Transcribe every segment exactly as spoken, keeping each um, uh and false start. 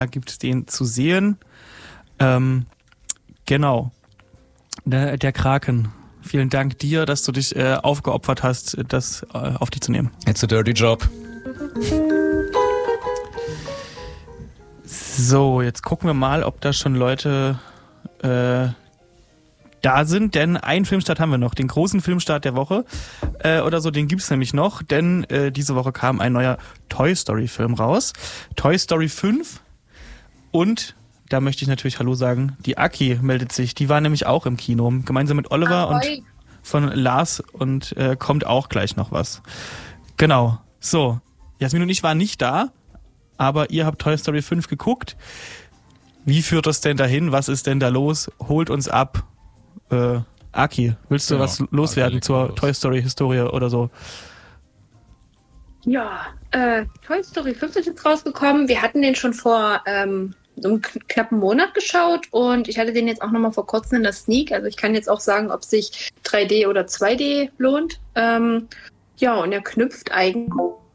gibt es den zu sehen. Ähm, genau. Der, der Kraken. Vielen Dank dir, dass du dich äh, aufgeopfert hast, das äh, auf dich zu nehmen. It's a dirty job. So, jetzt gucken wir mal, ob da schon Leute äh, da sind, denn einen Filmstart haben wir noch, den großen Filmstart der Woche äh, oder so, den gibt's nämlich noch, denn äh, diese Woche kam ein neuer Toy Story Film raus, Toy Story fünf, und da möchte ich natürlich Hallo sagen, die Aki meldet sich, die war nämlich auch im Kino, gemeinsam mit Oliver und von Lars, und äh, kommt auch gleich noch was. Genau, so, Jasmin und ich waren nicht da, aber ihr habt Toy Story fünf geguckt. Wie führt das denn dahin? Was ist denn da los? Holt uns ab. Äh, Aki, willst du ja, was loswerden Aki, zur los. Toy Story Historie oder so? Ja, äh, Toy Story fünf ist jetzt rausgekommen. Wir hatten den schon vor ähm, einem knappen Monat geschaut und ich hatte den jetzt auch nochmal vor kurzem in der Sneak. Also ich kann jetzt auch sagen, ob sich drei D oder zwei D lohnt. Ähm, ja, und er knüpft eigentlich...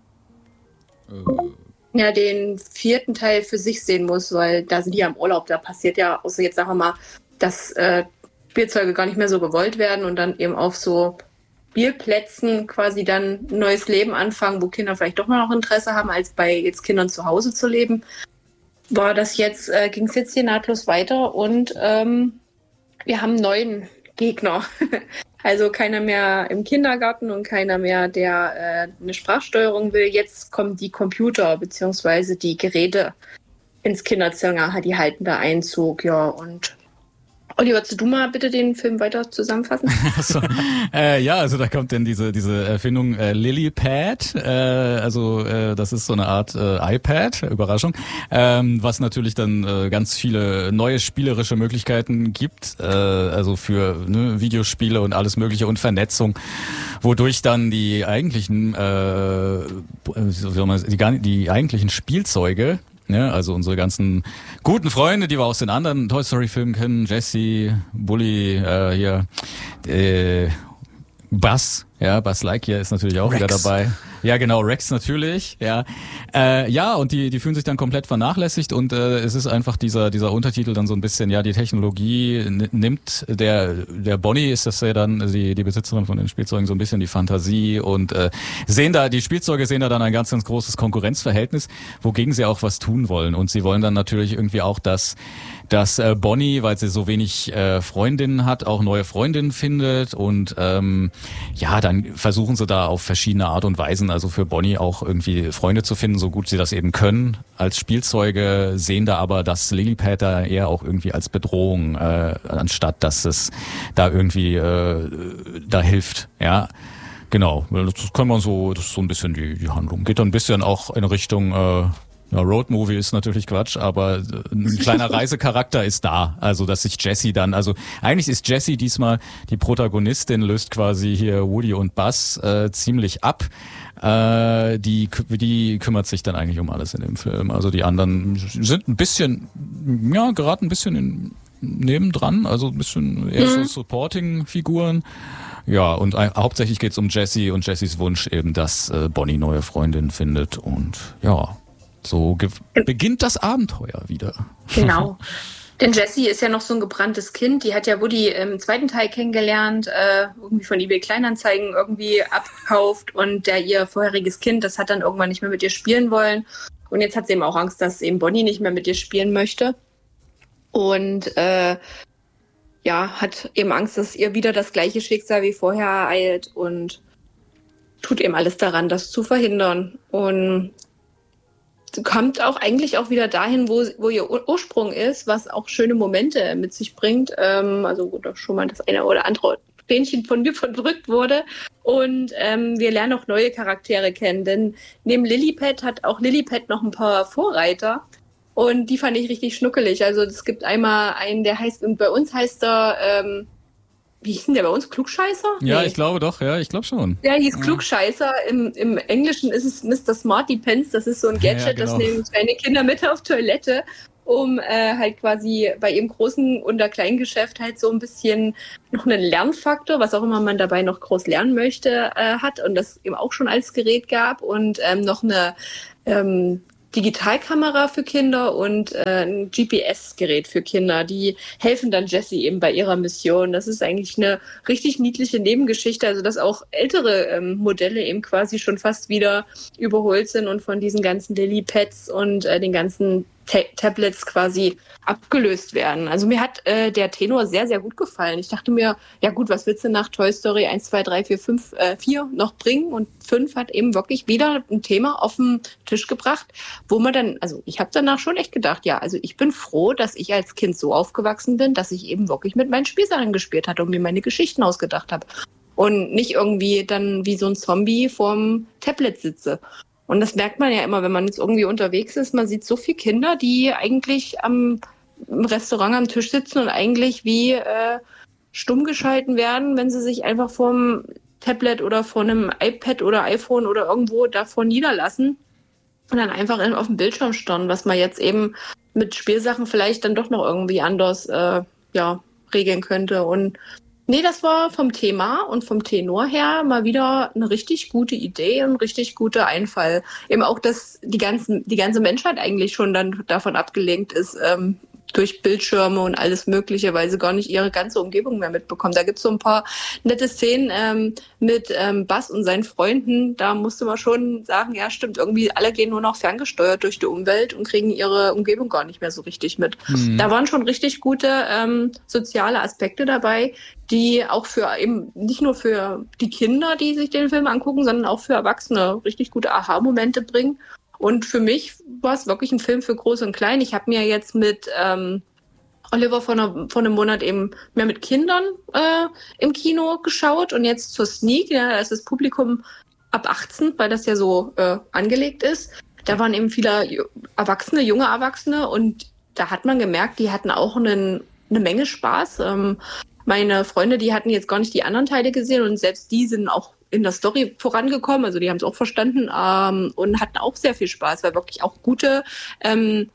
Äh. ja den vierten Teil für sich sehen muss, weil da sind die ja im Urlaub, da passiert ja, außer jetzt sagen wir mal, dass äh, Spielzeuge gar nicht mehr so gewollt werden und dann eben auf so Spielplätzen quasi dann ein neues Leben anfangen, wo Kinder vielleicht doch mal noch Interesse haben, als bei jetzt Kindern zu Hause zu leben. War das jetzt, äh, ging es jetzt hier nahtlos weiter und ähm, wir haben einen neuen Gegner. Also keiner mehr im Kindergarten und keiner mehr, der äh, eine Sprachsteuerung will. Jetzt kommen die Computer bzw. die Geräte ins Kinderzimmer, die halten da Einzug. Ja, und Oliver, willst du mal bitte den Film weiter zusammenfassen? Also, äh, ja, also da kommt dann diese diese Erfindung äh, Lilypad, äh, also äh, das ist so eine Art äh, iPad, Überraschung, ähm, was natürlich dann äh, ganz viele neue spielerische Möglichkeiten gibt, äh, also für ne, Videospiele und alles mögliche und Vernetzung, wodurch dann die eigentlichen, äh, wie soll man, die, die eigentlichen Spielzeuge, ja, also unsere ganzen guten Freunde, die wir aus den anderen Toy Story Filmen kennen, Jessie, Bully, äh, hier, äh, Buzz, ja, Buzz Lightyear ist natürlich auch Rex. Wieder dabei. Ja, genau, Rex natürlich, ja. Äh, ja, und die die fühlen sich dann komplett vernachlässigt und äh, es ist einfach dieser dieser Untertitel dann so ein bisschen, ja, die Technologie n- nimmt der der Bonnie ist das ja dann, die die Besitzerin von den Spielzeugen, so ein bisschen die Fantasie und äh, sehen da, die Spielzeuge sehen da dann ein ganz, ganz großes Konkurrenzverhältnis, wogegen sie auch was tun wollen. Und sie wollen dann natürlich irgendwie auch, dass dass äh, Bonnie, weil sie so wenig äh, Freundinnen hat, auch neue Freundinnen findet und ähm, ja, dann versuchen sie da auf verschiedene Art und Weisen, also für Bonnie auch irgendwie Freunde zu finden, so gut sie das eben können als Spielzeuge, sehen da aber das Lilypad da eher auch irgendwie als Bedrohung, äh, anstatt dass es da irgendwie äh, da hilft, ja. Genau, das kann man so, das ist so ein bisschen die, die Handlung. Geht dann ein bisschen auch in Richtung äh, ja, Roadmovie ist natürlich Quatsch, aber ein kleiner Reisecharakter ist da. Also, dass sich Jessie dann, also eigentlich ist Jessie diesmal die Protagonistin, löst quasi hier Woody und Buzz äh, ziemlich ab. Äh, die, die kümmert sich dann eigentlich um alles in dem Film. Also die anderen sind ein bisschen, ja, gerade ein bisschen in, nebendran, also ein bisschen eher so Supporting-Figuren. Ja, und äh, hauptsächlich geht's um Jessie und Jessies Wunsch eben, dass äh, Bonnie neue Freundin findet und ja, so ge- beginnt das Abenteuer wieder. Genau. Denn Jessie ist ja noch so ein gebranntes Kind. Die hat ja Woody im zweiten Teil kennengelernt, äh, irgendwie von eBay Kleinanzeigen irgendwie abgekauft. Und der ihr vorheriges Kind, das hat dann irgendwann nicht mehr mit ihr spielen wollen. Und jetzt hat sie eben auch Angst, dass eben Bonnie nicht mehr mit ihr spielen möchte. Und äh, ja, hat eben Angst, dass ihr wieder das gleiche Schicksal wie vorher ereilt und tut eben alles daran, das zu verhindern. Und kommt auch eigentlich auch wieder dahin, wo, wo ihr Ursprung ist, was auch schöne Momente mit sich bringt. Ähm, also wo doch schon mal das eine oder andere Tränchen von mir verdrückt wurde. Und ähm, wir lernen auch neue Charaktere kennen, denn neben Lilypad hat auch Lilypad noch ein paar Vorreiter. Und die fand ich richtig schnuckelig. Also es gibt einmal einen, der heißt, und bei uns heißt er, ähm, wie hieß denn der bei uns? Klugscheißer? Ja, nee. ich glaube doch, ja, ich glaube schon. Der hieß ja. Klugscheißer. Im, Im Englischen ist es Mister Smarty Pants. Das ist so ein Gadget, ja, genau. Das nehmen kleine Kinder mit auf Toilette, um äh, halt quasi bei ihrem großen oder kleinen Geschäft halt so ein bisschen noch einen Lernfaktor, was auch immer man dabei noch groß lernen möchte, äh, hat und das eben auch schon als Gerät gab und ähm, noch eine ähm, Digitalkamera für Kinder und äh, ein G P S-Gerät für Kinder. Die helfen dann Jessie eben bei ihrer Mission. Das ist eigentlich eine richtig niedliche Nebengeschichte, also dass auch ältere ähm, Modelle eben quasi schon fast wieder überholt sind und von diesen ganzen Lily-Pads und äh, den ganzen Ta- Tablets quasi abgelöst werden. Also mir hat äh, der Tenor sehr, sehr gut gefallen. Ich dachte mir, ja gut, was willst du nach Toy Story eins, zwei, drei, vier, fünf, äh, vier noch bringen? Und fünf hat eben wirklich wieder ein Thema auf den Tisch gebracht, wo man dann, also ich habe danach schon echt gedacht, ja, also ich bin froh, dass ich als Kind so aufgewachsen bin, dass ich eben wirklich mit meinen Spielsachen gespielt hatte und mir meine Geschichten ausgedacht habe. Und nicht irgendwie dann wie so ein Zombie vorm Tablet sitze. Und das merkt man ja immer, wenn man jetzt irgendwie unterwegs ist. Man sieht so viele Kinder, die eigentlich am im Restaurant am Tisch sitzen und eigentlich wie äh, stumm geschalten werden, wenn sie sich einfach vorm Tablet oder vor einem iPad oder iPhone oder irgendwo davor niederlassen und dann einfach auf dem Bildschirm starren, was man jetzt eben mit Spielsachen vielleicht dann doch noch irgendwie anders äh, ja, regeln könnte. Und nee, das war vom Thema und vom Tenor her mal wieder eine richtig gute Idee und ein richtig guter Einfall. Eben auch, dass die ganzen, die ganze Menschheit eigentlich schon dann davon abgelenkt ist, ähm, durch Bildschirme und alles Mögliche, weil sie gar nicht ihre ganze Umgebung mehr mitbekommen. Da gibt's so ein paar nette Szenen ähm, mit ähm, Buzz und seinen Freunden. Da musste man schon sagen, ja stimmt, irgendwie alle gehen nur noch ferngesteuert durch die Umwelt und kriegen ihre Umgebung gar nicht mehr so richtig mit. Mhm. Da waren schon richtig gute ähm, soziale Aspekte dabei, die auch für eben nicht nur für die Kinder, die sich den Film angucken, sondern auch für Erwachsene richtig gute Aha-Momente bringen. Und für mich war es wirklich ein Film für Groß und Klein. Ich habe mir jetzt mit ähm, Oliver vor, einer, vor einem Monat eben mehr mit Kindern äh, im Kino geschaut und jetzt zur Sneak, ja, da ist das Publikum ab achtzehn, weil das ja so äh, angelegt ist. Da waren eben viele Erwachsene, junge Erwachsene und da hat man gemerkt, die hatten auch einen, eine Menge Spaß. Ähm, meine Freunde, die hatten jetzt gar nicht die anderen Teile gesehen und selbst die sind auch in der Story vorangekommen, also die haben es auch verstanden ähm, und hatten auch sehr viel Spaß, weil wirklich auch gute ähm,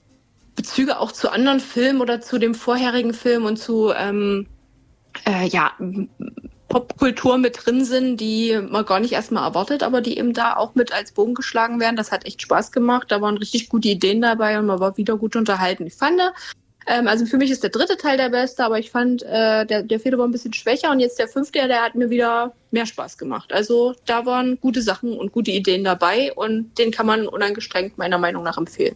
Bezüge auch zu anderen Filmen oder zu dem vorherigen Film und zu ähm, äh, ja, Popkultur mit drin sind, die man gar nicht erstmal erwartet, aber die eben da auch mit als Bogen geschlagen werden. Das hat echt Spaß gemacht, da waren richtig gute Ideen dabei und man war wieder gut unterhalten. Ich fand, also für mich ist der dritte Teil der beste, aber ich fand, äh, der, der vierte war ein bisschen schwächer und jetzt der fünfte, der hat mir wieder mehr Spaß gemacht. Also da waren gute Sachen und gute Ideen dabei und den kann man unangestrengt meiner Meinung nach empfehlen.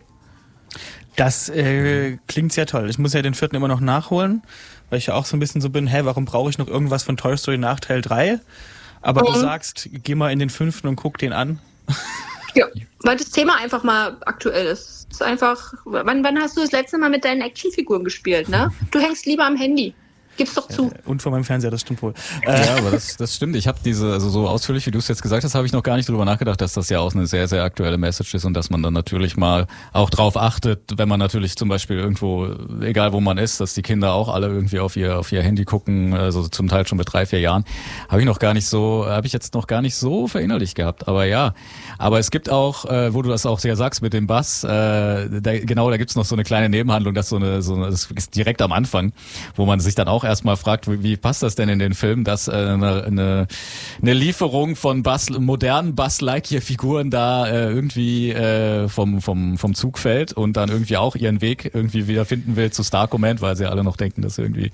Das äh, klingt sehr toll. Ich muss ja den vierten immer noch nachholen, weil ich ja auch so ein bisschen so bin, hä, warum brauche ich noch irgendwas von Toy Story nach Teil drei? Aber mhm. du sagst, geh mal in den fünften und guck den an. Ja, weil das Thema einfach mal aktuell ist. Es ist einfach, wann, wann hast du das letzte Mal mit deinen Actionfiguren gespielt, ne? Du hängst lieber am Handy. Gib's doch zu. Und vor meinem Fernseher, das stimmt wohl. Ja, aber das, das stimmt. Ich habe diese, also so ausführlich, wie du es jetzt gesagt hast, habe ich noch gar nicht drüber nachgedacht, dass das ja auch eine sehr, sehr aktuelle Message ist und dass man dann natürlich mal auch drauf achtet, wenn man natürlich zum Beispiel irgendwo, egal wo man ist, dass die Kinder auch alle irgendwie auf ihr, auf ihr Handy gucken, also zum Teil schon mit drei, vier Jahren, habe ich noch gar nicht so, habe ich jetzt noch gar nicht so verinnerlicht gehabt. Aber ja, aber es gibt auch, äh, wo du das auch sehr sagst mit dem Bass, äh, da, genau, da gibt's noch so eine kleine Nebenhandlung, das so eine, so eine, das ist direkt am Anfang, wo man sich dann auch erstmal fragt, wie, wie passt das denn in den Film, dass äh, eine, eine, eine Lieferung von Buzz, modernen Buzz Lightyear-Figuren da äh, irgendwie äh, vom, vom, vom Zug fällt und dann irgendwie auch ihren Weg irgendwie wieder finden will zu Star Command, weil sie alle noch denken, dass irgendwie,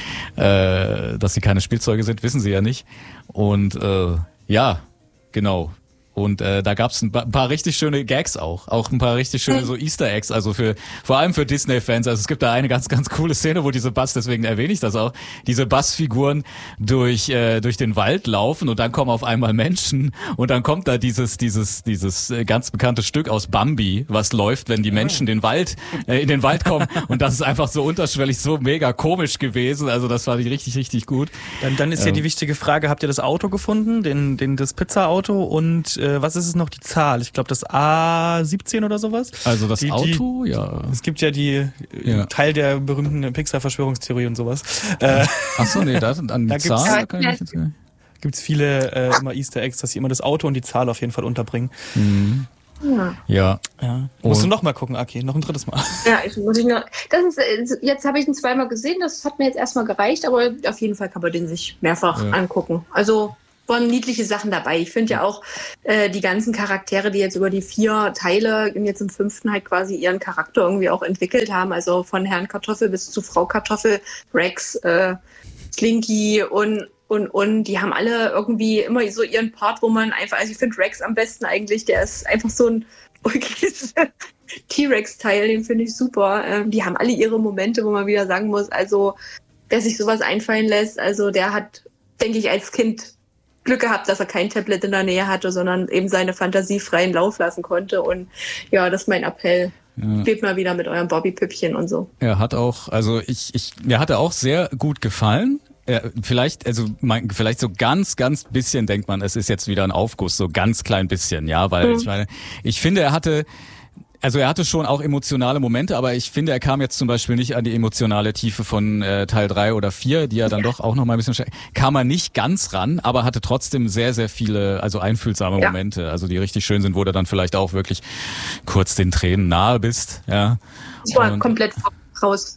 äh, dass sie keine Spielzeuge sind, wissen sie ja nicht. Und äh, ja, genau. Und äh, da gab's ein paar, ein paar richtig schöne Gags auch. Auch ein paar richtig schöne so Easter Eggs, also für vor allem für Disney-Fans. Also es gibt da eine ganz, ganz coole Szene, wo diese Buzz, deswegen erwähne ich das auch, diese Buzz-Figuren durch äh, durch den Wald laufen und dann kommen auf einmal Menschen und dann kommt da dieses dieses dieses äh, ganz bekannte Stück aus Bambi, was läuft, wenn die Menschen den Wald äh, in den Wald kommen. Und das ist einfach so unterschwellig, so mega komisch gewesen. Also das fand ich richtig, richtig gut. Dann, dann ist ja ähm, die wichtige Frage, habt ihr das Auto gefunden, den, den das Pizza-Auto und was ist es noch, die Zahl? Ich glaube, das A siebzehn oder sowas. Also das die, Auto, die, ja. Es gibt ja die ja. Teil der berühmten Pixar-Verschwörungstheorie und sowas. Äh, Achso, nee, da, an die da Zahl kann ich nicht jetzt gibt's viele äh, immer Easter Eggs, dass sie immer das Auto und die Zahl auf jeden Fall unterbringen. Mhm. Ja. ja. ja. Musst du noch mal gucken, Aki, noch ein drittes Mal. Ja, ich muss ich noch. Das ist, jetzt habe ich ihn zweimal gesehen, das hat mir jetzt erstmal gereicht, aber auf jeden Fall kann man den sich mehrfach ja. angucken. Also waren niedliche Sachen dabei. Ich finde ja auch äh, die ganzen Charaktere, die jetzt über die vier Teile und jetzt im fünften halt quasi ihren Charakter irgendwie auch entwickelt haben, also von Herrn Kartoffel bis zu Frau Kartoffel, Rex, äh, Slinky und und und die haben alle irgendwie immer so ihren Part, wo man einfach, also ich finde Rex am besten eigentlich, der ist einfach so ein T-Rex-Teil, den finde ich super. Ähm, die haben alle ihre Momente, wo man wieder sagen muss, also wer sich sowas einfallen lässt, also der hat, denke ich, als Kind Glück gehabt, dass er kein Tablet in der Nähe hatte, sondern eben seine Fantasie freien Lauf lassen konnte. Und ja, das ist mein Appell. Ja. Spielt mal wieder mit eurem Bobby-Püppchen und so. Er hat auch, also ich, ich, mir hat er auch sehr gut gefallen. Er, vielleicht, also mein, vielleicht so ganz, ganz bisschen denkt man, es ist jetzt wieder ein Aufguss, so ganz klein bisschen, ja, weil mhm. ich meine, ich finde, er hatte Also er hatte schon auch emotionale Momente, aber ich finde, er kam jetzt zum Beispiel nicht an die emotionale Tiefe von äh, Teil drei oder vier, die ja dann ja. doch auch noch mal ein bisschen... Kam er nicht ganz ran, aber hatte trotzdem sehr, sehr viele, also einfühlsame ja. Momente, also die richtig schön sind, wo du dann vielleicht auch wirklich kurz den Tränen nahe bist. Ja. Ich war Und, komplett raus.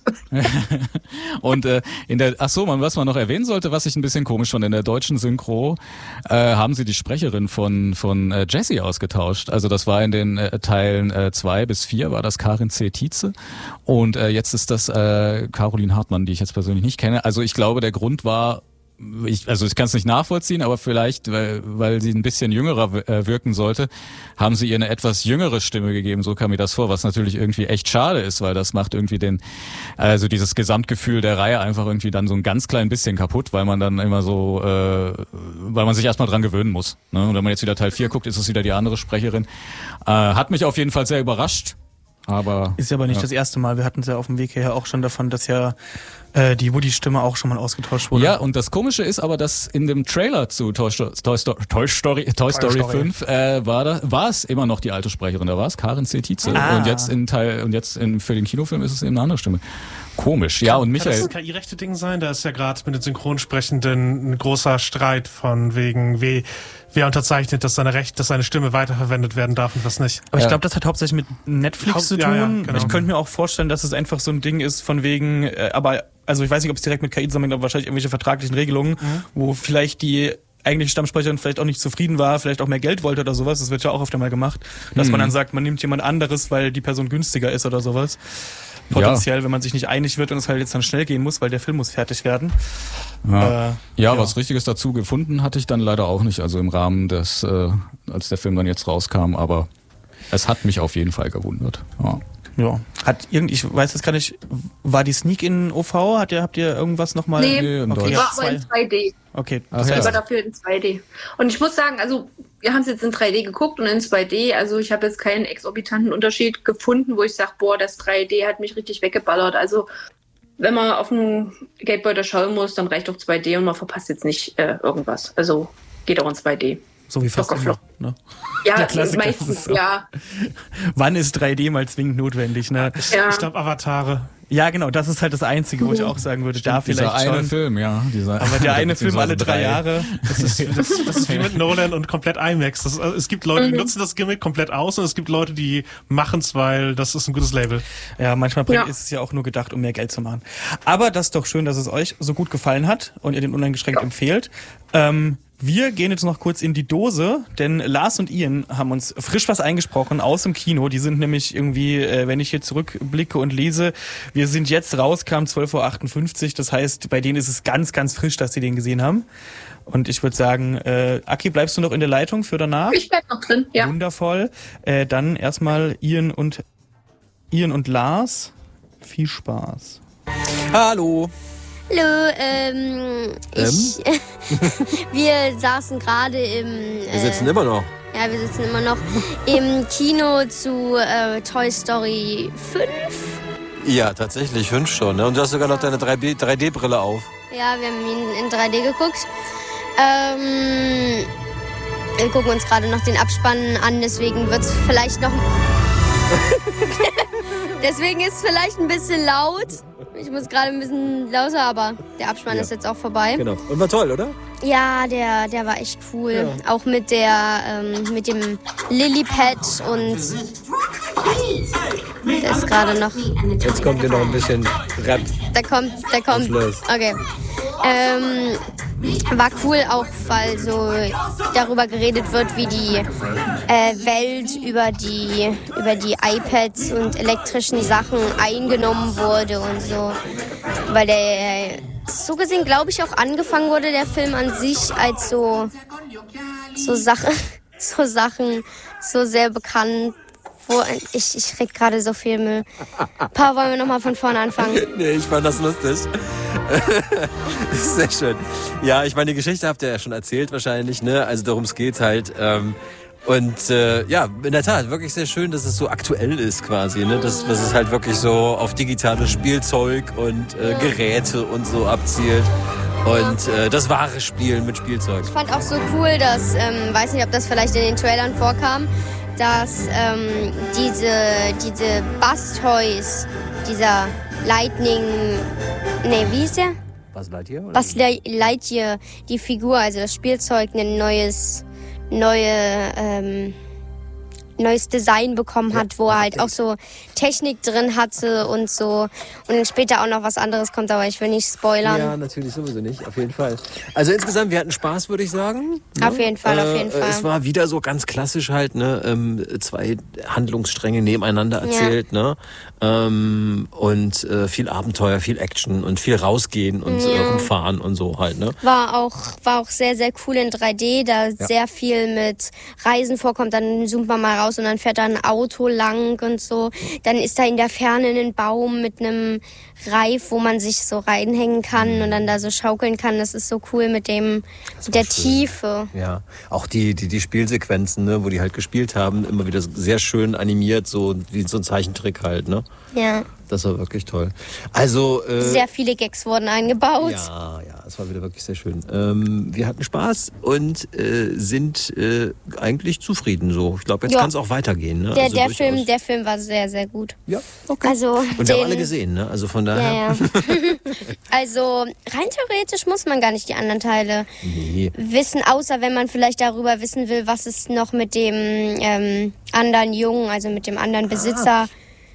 Und äh, in der, ach so, man, was man noch erwähnen sollte, was ich ein bisschen komisch fand, in der deutschen Synchro äh, haben sie die Sprecherin von von äh, Jessie ausgetauscht. Also das war in den äh, Teilen äh, zwei bis vier war das Karin C. Tietze und äh, jetzt ist das äh, Caroline Hartmann, die ich jetzt persönlich nicht kenne. Also ich glaube, der Grund war, Ich, also ich kann es nicht nachvollziehen, aber vielleicht, weil, weil sie ein bisschen jüngerer wirken sollte, haben sie ihr eine etwas jüngere Stimme gegeben, so kam mir das vor, was natürlich irgendwie echt schade ist, weil das macht irgendwie den, also dieses Gesamtgefühl der Reihe einfach irgendwie dann so ein ganz klein bisschen kaputt, weil man dann immer so, äh, weil man sich erstmal dran gewöhnen muss. Ne? Und wenn man jetzt wieder Teil vier guckt, ist es wieder die andere Sprecherin. Äh, hat mich auf jeden Fall sehr überrascht. Aber ist ja aber nicht ja. das erste Mal. Wir hatten es ja auf dem Weg hierher auch schon davon, dass ja äh, die Woody-Stimme auch schon mal ausgetauscht wurde. Ja, und das Komische ist aber, dass in dem Trailer zu Toy Story, Toy Story, Toy Story, Toy Story fünf äh, war da, war es immer noch die alte Sprecherin. Da war es Karin C. Tietze. Ah. Und jetzt in Teil und jetzt in, für den Kinofilm ist es eben eine andere Stimme. Komisch, ja. Und Michael. Kann das K I-rechte-Ding sein? Da ist ja gerade mit den Synchronsprechenden ein großer Streit von wegen, wie, wer unterzeichnet, dass seine Recht, dass seine Stimme weiterverwendet werden darf und was nicht. Aber ich glaube, das hat hauptsächlich mit Netflix Haupt, zu tun. Ja, ja, genau. Ich könnte mir auch vorstellen, dass es einfach so ein Ding ist von wegen, äh, aber, also ich weiß nicht, ob es direkt mit K I zusammenhängt, aber wahrscheinlich irgendwelche vertraglichen Regelungen, mhm. wo vielleicht die eigentliche Stammsprecherin vielleicht auch nicht zufrieden war, vielleicht auch mehr Geld wollte oder sowas. Das wird ja auch öfter mal gemacht, dass mhm. man dann sagt, man nimmt jemand anderes, weil die Person günstiger ist oder sowas. Potenziell, ja. wenn man sich nicht einig wird und es halt jetzt dann schnell gehen muss, weil der Film muss fertig werden. Ja, äh, ja, ja. Was Richtiges dazu gefunden hatte ich dann leider auch nicht, also im Rahmen des, äh, als der Film dann jetzt rauskam, aber es hat mich auf jeden Fall gewundert. Ja. Ja. Hat irgend, ich weiß jetzt gar nicht, war die Sneak in O V? Hat ihr, habt ihr irgendwas nochmal? Nee, nee in okay, war aber in zwei D. Okay. Das ja. war dafür in zwei D. Und ich muss sagen, also wir haben es jetzt in drei D geguckt und in zwei D, also ich habe jetzt keinen exorbitanten Unterschied gefunden, wo ich sage, boah, das drei D hat mich richtig weggeballert. Also wenn man auf den Geldbeutel schauen muss, dann reicht doch zwei D und man verpasst jetzt nicht äh, irgendwas. Also geht auch in zwei D. So wie fast immer, ne? Ja, meistens, so. ja. Wann ist drei D mal zwingend notwendig, ne? Ich, ja. ich glaube, Avatare. Ja, genau, das ist halt das Einzige, wo ich auch sagen würde, da vielleicht dieser schon. eine Film, ja. Dieser, aber der eine Film alle drei, drei Jahre. Das ist, das, das ist wie mit Nolan und komplett IMAX. Das, also es gibt Leute, die mhm. nutzen das Gimmick komplett aus und es gibt Leute, die machen es, weil das ist ein gutes Label. Ja, manchmal ja. ist es ja auch nur gedacht, um mehr Geld zu machen. Aber das ist doch schön, dass es euch so gut gefallen hat und ihr den uneingeschränkt ja. empfehlt. Ähm, Wir gehen jetzt noch kurz in die Dose, denn Lars und Ian haben uns frisch was eingesprochen aus dem Kino. Die sind nämlich irgendwie, äh, wenn ich hier zurückblicke und lese, wir sind jetzt raus, kam zwölf Uhr achtundfünfzig. Das heißt, bei denen ist es ganz, ganz frisch, dass sie den gesehen haben. Und ich würde sagen, äh, Aki, bleibst du noch in der Leitung für danach? Ich bleib noch drin, ja. Wundervoll. Äh, dann erstmal Ian und, Ian und Lars. Viel Spaß. Hallo. Hallo, ähm, ich, ähm? wir saßen gerade im... Äh, wir sitzen immer noch. Ja, wir sitzen immer noch im Kino zu äh, Toy Story fünf. Ja, tatsächlich, fünf schon, ne? Und du hast sogar noch deine drei D-Brille auf. Ja, wir haben ihn in drei D geguckt. Ähm, wir gucken uns gerade noch den Abspann an, deswegen wird's vielleicht noch... deswegen ist es vielleicht ein bisschen laut. Ich muss gerade ein bisschen lauter, aber der Abspann ja. ist jetzt auch vorbei. Genau. Und war toll, oder? Ja, der, der war echt cool. Ja. Auch mit der, ähm, mit dem Lillipad und der ist gerade noch. Jetzt kommt hier noch ein bisschen Rap. Da kommt, da kommt. Okay. Ähm, war cool auch, weil so darüber geredet wird, wie die äh, Welt über die, über die iPads und elektrischen Sachen eingenommen wurde und so. Weil der, so gesehen, glaube ich, auch angefangen wurde, der Film an sich als so, so Sachen, so Sachen, so sehr bekannt. Wo, ich, ich rede gerade so viel Müll. Pa, wollen wir nochmal von vorne anfangen? Nee, ich fand das lustig. Das ist sehr schön. Ja, ich meine, die Geschichte habt ihr ja schon erzählt wahrscheinlich, ne? Also darum es geht halt. Ähm, und äh, ja, in der Tat, wirklich sehr schön, dass es so aktuell ist quasi, ne? Dass, dass es halt wirklich so auf digitales Spielzeug und äh, Geräte und so abzielt. Und äh, das wahre Spielen mit Spielzeug. Ich fand auch so cool, dass, ähm, weiß nicht, ob das vielleicht in den Trailern vorkam, dass ähm, diese, diese Buzz-Toys, dieser Lightning, nee, wie hieß der? Buzz Lightyear? Oder? Buzz Lightyear, die Figur, also das Spielzeug, ein neues, neue, ähm, neues Design bekommen hat, ja, wo er halt auch so Technik drin hatte und so. Und dann später auch noch was anderes kommt, aber ich will nicht spoilern. Ja, natürlich sowieso nicht, auf jeden Fall. Also insgesamt, wir hatten Spaß, würde ich sagen. Ne? Auf jeden Fall, äh, auf jeden Fall. Es war wieder so ganz klassisch halt, ne, ähm, zwei Handlungsstränge nebeneinander erzählt, ja. ne, ähm, und äh, viel Abenteuer, viel Action und viel rausgehen und ja. äh, rumfahren und so halt, ne. War auch, war auch sehr, sehr cool in drei D, da ja. sehr viel mit Reisen vorkommt, dann zoomt man mal raus und dann fährt da ein Auto lang und so. Dann ist da in der Ferne ein Baum mit einem Reif, wo man sich so reinhängen kann und dann da so schaukeln kann. Das ist so cool mit dem, mit der schön. Tiefe. Ja, auch die, die, die Spielsequenzen, ne, wo die halt gespielt haben, immer wieder sehr schön animiert, so wie so ein Zeichentrick halt, ne? Ja. Das war wirklich toll. Also äh, sehr viele Gags wurden eingebaut. Ja, ja, es war wieder wirklich sehr schön. Ähm, wir hatten Spaß und äh, sind äh, eigentlich zufrieden so. Ich glaube, jetzt ja. kann es auch weitergehen. Ne? Der, also der Film, der Film war sehr, sehr gut. Ja, okay. Also und wir den, haben alle gesehen, ne? Also von daher. Ja, ja. Also rein theoretisch muss man gar nicht die anderen Teile nee. wissen, außer wenn man vielleicht darüber wissen will, was es noch mit dem ähm, anderen Jungen, also mit dem anderen Besitzer. Ah.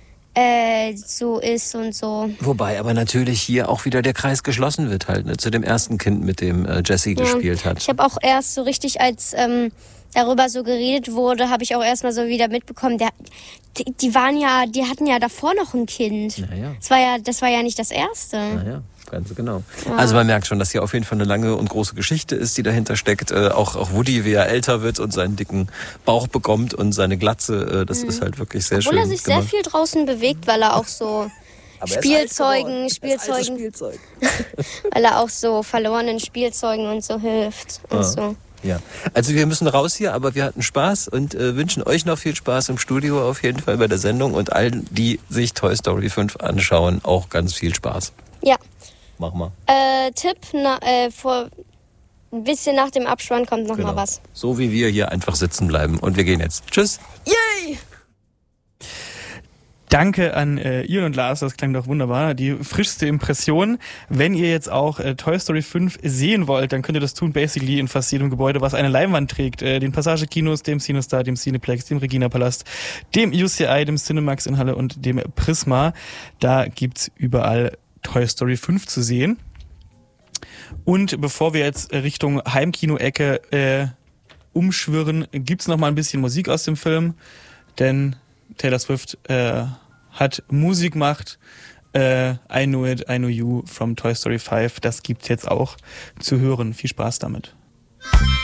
Äh, so ist und so. Wobei aber natürlich hier auch wieder der Kreis geschlossen wird halt, ne, zu dem ersten Kind, mit dem äh, Jesse ja. gespielt hat. Ich habe auch erst so richtig, als ähm, darüber so geredet wurde, habe ich auch erstmal so wieder mitbekommen, der, die, die waren ja, die hatten ja davor noch ein Kind. Naja. Das war ja, das war ja nicht das erste. Naja. Ganz genau. Ja. Also man merkt schon, dass hier auf jeden Fall eine lange und große Geschichte ist, die dahinter steckt. Äh, auch, auch Woody, wie er älter wird und seinen dicken Bauch bekommt und seine Glatze, äh, das mhm. ist halt wirklich sehr Obwohl schön. Obwohl er sich gemacht. sehr viel draußen bewegt, weil er auch so Spielzeugen, Spielzeugen, Spielzeug. weil er auch so verlorenen Spielzeugen und so hilft und ah. so. Ja, also wir müssen raus hier, aber wir hatten Spaß und äh, wünschen euch noch viel Spaß im Studio auf jeden Fall bei der Sendung und allen, die sich Toy Story fünf anschauen, auch ganz viel Spaß. Ja. Mach mal. Äh, Tipp, na, äh, vor ein bisschen nach dem Abspann kommt noch genau. mal was. So wie wir hier einfach sitzen bleiben. Und wir gehen jetzt. Tschüss. Yay! Danke an äh, Ian und Lars, das klang doch wunderbar. Die frischste Impression. Wenn ihr jetzt auch äh, Toy Story fünf sehen wollt, dann könnt ihr das tun basically in fast jedem Gebäude, was eine Leinwand trägt. Äh, den Passage-Kinos, dem Cinestar, dem Cineplex, dem Regina-Palast, dem U C I, dem Cinemax in Halle und dem Prisma. Da gibt's überall Toy Story fünf zu sehen. Und bevor wir jetzt Richtung Heimkino-Ecke äh, umschwirren, gibt's noch mal ein bisschen Musik aus dem Film, denn Taylor Swift äh, hat Musik gemacht. Äh, I Know It, I Know You from Toy Story fünf. Das gibt's jetzt auch zu hören. Viel Spaß damit.